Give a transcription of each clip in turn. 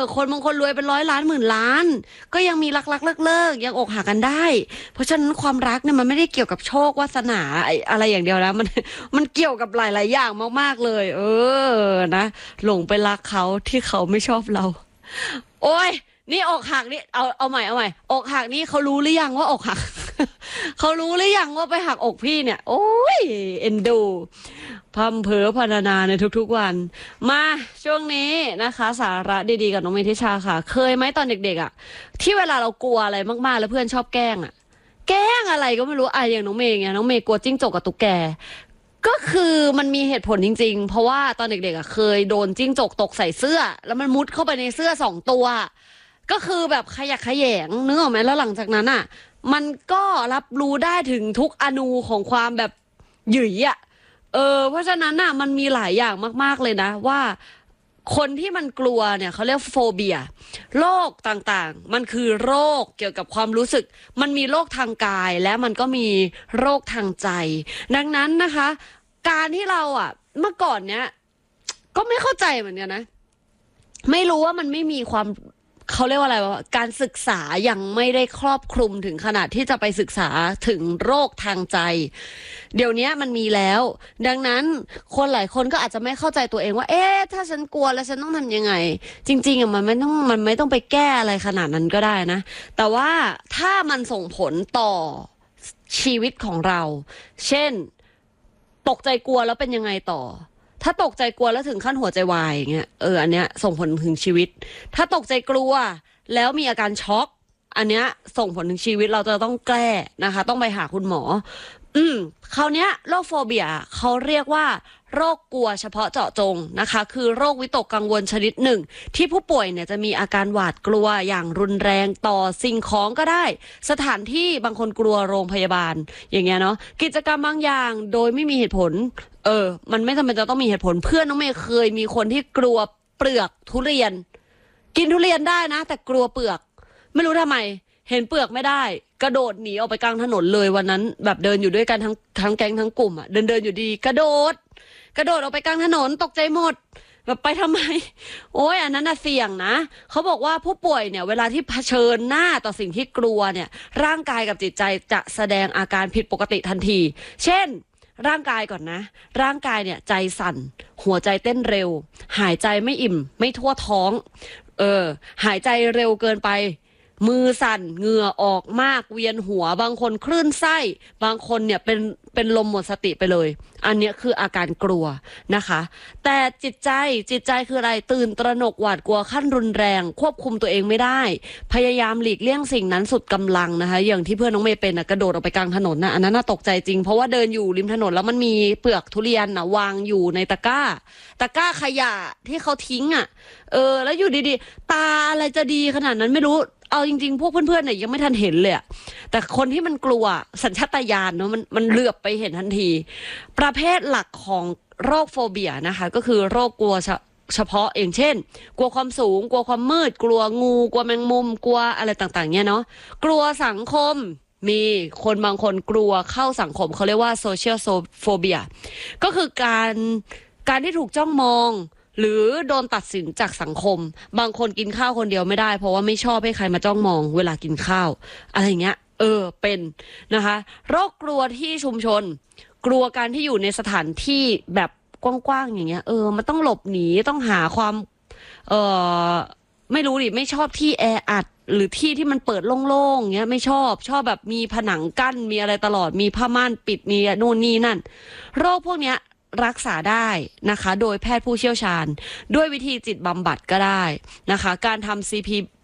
คนบางคนรวยเป็นร้อยล้านหมื่นล้านก็ยังมีรักเลิกยังอกหักกันได้เพราะฉะนั้นความรักเนี่ยมันไม่ได้เกี่ยวกับโชควาสนาอะไรอย่างเดียวนะมันเกี่ยวกับหลายๆอย่างมากๆเลยนะหลงไปรักเขาที่เขาไม่ชอบเราโอ้ยนี่อกหักนี่เอาใหม่อกหักนี่เขารู้หรือยังว่าอกหัก เขารู้หรือยังว่าไปหักอกพี่เนี่ยโอ้ยเอ็นดูพัมเพอพรรณนาในทุกๆวันมาช่วงนี้นะคะสาระดีๆกับน้องเมธิชาค่ะเคยไหมตอนเด็กๆอ่ะที่เวลาเรากลัวอะไรมากๆแล้วเพื่อนชอบแกล้งอ่ะแกล้งอะไรก็ไม่รู้อย่างน้องเมย์ไงน้องเมย์กลัวจิ้งจกกับตุ๊กแกก็คือมันมีเหตุผลจริงๆเพราะว่าตอนเด็กๆอ่ะเคยโดนจิ้งจกตกใส่เสื้อแล้วมันมุดเข้าไปในเสื้อ2 ตัวก็คือแบบขยักขยงนึกออกไหมแล้วหลังจากนั้นอ่ะมันก็รับรู้ได้ถึงทุกอนูของความแบบหยิ่ยอ่ะเพราะฉะนั้นน่ะมันมีหลายอย่างมากๆเลยนะว่าคนที่มันกลัวเนี่ยเขาเรียกโฟเบียโรคต่างๆมันคือโรคเกี่ยวกับความรู้สึกมันมีโรคทางกายและมันก็มีโรคทางใจดังนั้นนะคะการที่เราเมื่อก่อนเนี้ยก็ไม่เข้าใจเหมือนกันนะไม่รู้ว่ามันไม่มีความเขาเรียกว่าอะไรวะการศึกษายังไม่ได้ครอบคลุมถึงขนาดที่จะไปศึกษาถึงโรคทางใจเดี๋ยวนี้มันมีแล้วดังนั้นคนหลายคนก็อาจจะไม่เข้าใจตัวเองว่าถ้าฉันกลัวแล้วฉันต้องทำยังไงจริงๆมันไม่ต้องไปแก้อะไรขนาดนั้นก็ได้นะแต่ว่าถ้ามันส่งผลต่อชีวิตของเราเช่นตกใจกลัวแล้วเป็นยังไงต่อถ้าตกใจกลัวแล้วถึงขั้นหัวใจวายอย่างเงี้ยอันเนี้ยส่งผลถึงชีวิตถ้าตกใจกลัวแล้วมีอาการช็อกอันเนี้ยส่งผลถึงชีวิตเราจะต้องแก้นะคะต้องไปหาคุณหมอคราวเนี้ยโรคโฟเบียเขาเรียกว่าโรคกลัวเฉพาะเจาะจงนะคะคือโรควิตกกังวลชนิดหนึ่งที่ผู้ป่วยเนี่ยจะมีอาการหวาดกลัวอย่างรุนแรงต่อสิ่งของก็ได้สถานที่บางคนกลัวโรงพยาบาลอย่างเงี้ยเนาะกิจกรรมบางอย่างโดยไม่มีเหตุผลมันไม่จำเป็นจะต้องมีเหตุผลเพื่อนน้องเมย์เคยมีคนที่กลัวเปลือกทุเรียนกินทุเรียนได้นะแต่กลัวเปลือกไม่รู้ทำไมเห็นเปลือกไม่ได้กระโดดหนีออกไปกลางถนนเลยวันนั้นแบบเดินอยู่ด้วยกันทั้งแก๊งทั้งกลุ่มเดินอยู่ดีกระโดดออกไปกลางถนนตกใจหมดแบบไปทำไมโอ้ยอันนั้นเสี่ยงนะเขาบอกว่าผู้ป่วยเนี่ยเวลาที่เผชิญหน้าต่อสิ่งที่กลัวเนี่ยร่างกายกับจิตใจจะแสดงอาการผิดปกติทันทีเช่นร่างกายก่อนนะร่างกายเนี่ยใจสั่นหัวใจเต้นเร็วหายใจไม่อิ่มไม่ทั่วท้องหายใจเร็วเกินไปมือสั่นเหงื่อออกมากเวียนหัวบางคนคลื่นไส้บางคนเนี่ยเป็นลมหมดสติไปเลยอันนี้คืออาการกลัวนะคะแต่จิตใจคืออะไรตื่นตระหนกหวาดกลัวขั้นรุนแรงควบคุมตัวเองไม่ได้พยายามหลีกเลี่ยงสิ่งนั้นสุดกำลังนะคะอย่างที่เพื่อนน้องเมย์เป็นกระโดดออกไปกลางถนนอันนั้นตกใจจริงเพราะว่าเดินอยู่ริมถนนแล้วมันมีเปลือกทุเรียนวางอยู่ในตะกร้าขยะที่เขาทิ้งแล้วอยู่ดีๆตาอะไรจะดีขนาดนั้นไม่รู้เอาจริงๆพวกเพื่อนๆเนี่ยยังไม่ทันเห็นเลยแต่คนที่มันกลัวสัญชาตญาณเนาะมันเหลือบไปเห็นทันทีประเภทหลักของโรคโฟเบียนะคะก็คือโรคกลัวเฉพาะอย่างเช่นกลัวความสูงกลัวความมืดกลัวงูกลัวแมงมุมกลัวอะไรต่างๆเนี่ยเนาะกลัวสังคมมีคนบางคนกลัวเข้าสังคมเขาเรียกว่าโซเชียลโฟเบียก็คือการที่ถูกจ้องมองหรือโดนตัดสินจากสังคมบางคนกินข้าวคนเดียวไม่ได้เพราะว่าไม่ชอบให้ใครมาจ้องมองเวลากินข้าวอะไรเงี้ยเป็นนะคะโรคกลัวที่ชุมชนกลัวการที่อยู่ในสถานที่แบบกว้างๆอย่างเงี้ยมันต้องหลบหนีต้องหาความไม่รู้ดิไม่ชอบที่แออัดหรือที่ที่มันเปิดโล่งๆเงี้ยไม่ชอบแบบมีผนังกั้นมีอะไรตลอดมีผ้าม่านปิดมีนู่นนี่นั่นโรคพวกเนี้ยรักษาได้นะคะโดยแพทย์ผู้เชี่ยวชาญด้วยวิธีจิตบำบัดก็ได้นะคะการทำ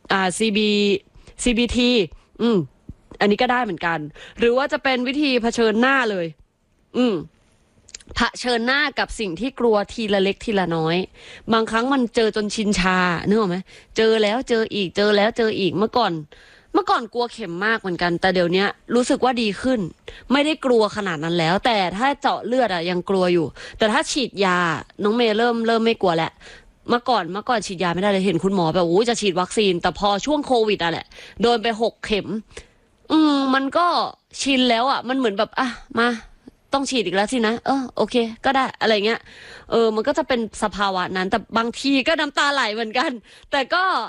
CBT อันนี้ก็ได้เหมือนกันหรือว่าจะเป็นวิธีเผชิญหน้าเลยเผชิญหน้ากับสิ่งที่กลัวทีละเล็กทีละน้อยบางครั้งมันเจอจนชินชานึกออกไหมเจอแล้วเจออีกเจอแล้วเจออีกเมื่อก่อนกลัวเข็มมากเหมือนกันแต่เดี๋ยวนี้รู้สึกว่าดีขึ้นไม่ได้กลัวขนาดนั้นแล้วแต่ถ้าเจาะเลือดยังกลัวอยู่แต่ถ้าฉีดยาน้องเมย์เริ่มไม่กลัวแล้วเมื่อก่อนฉีดยาไม่ได้เลยเห็นคุณหมอแบบโอ้จะฉีดวัคซีนแต่พอช่วงโควิดแหละโดนไป6 เข็มมันก็ชินแล้วมันเหมือนแบบมาต้องฉีดอีกแล้วสินะโอเคก็ได้อะไรเงี้ยมันก็จะเป็นสภาวะนั้นแต่บางทีก็น้ำตาไหลเหมือนกันแต่ก็